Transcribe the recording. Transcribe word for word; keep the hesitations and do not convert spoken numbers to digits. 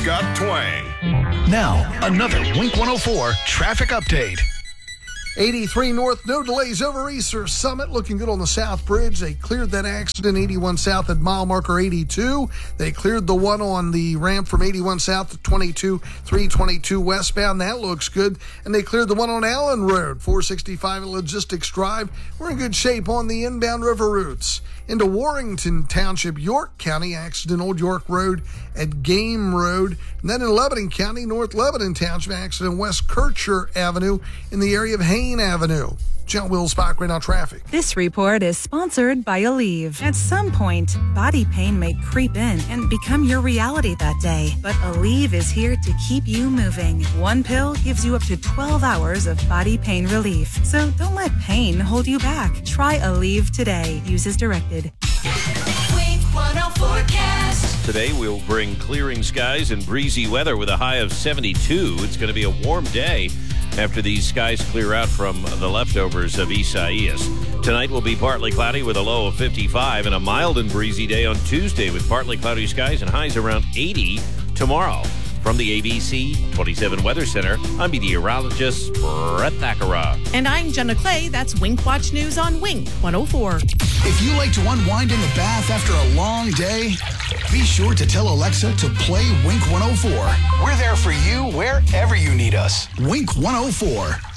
got twang. Now, another Wink one oh four traffic update. eighty-three North, no delays over Easter Summit. Looking good on the South Bridge. They cleared that accident eighty-one South at mile marker eighty-two. They cleared the one on the ramp from eighty-one South to twenty-two, three twenty-two westbound. That looks good. And they cleared the one on Allen Road, four sixty-five at Logistics Drive. We're in good shape on the inbound river routes. Into Warrington Township, York County, accident Old York Road at Game Road. And then in Lebanon County, North Lebanon Township, accident West Kircher Avenue in the area of Hain Avenue. John Wills, Spot Right on Traffic. This report is sponsored by Aleve. At some point, body pain may creep in and become your reality that day. But Aleve is here to keep you moving. One pill gives you up to twelve hours of body pain relief. So don't let pain hold you back. Try Aleve today. Use as directed. Wink one oh forecast. Today we'll bring clearing skies and breezy weather with a high of seventy-two. It's going to be a warm day after these skies clear out from the leftovers of Isaias. Tonight will be partly cloudy with a low of fifty-five and a mild and breezy day on Tuesday with partly cloudy skies and highs around eighty tomorrow. From the A B C twenty-seven Weather Center, I'm meteorologist Brett Thakara. And I'm Jenna Clay. That's Wink Watch News on Wink one oh four. If you like to unwind in the bath after a long day, be sure to tell Alexa to play Wink one oh four. We're there for you wherever you need us. Wink one oh four.